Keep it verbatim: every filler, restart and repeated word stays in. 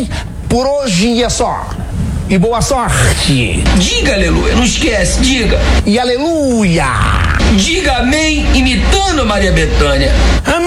Amém? Por hoje é só. E boa sorte. Diga aleluia, não esquece, diga. E aleluia. Diga amém, imitando Maria Bethânia. Amém.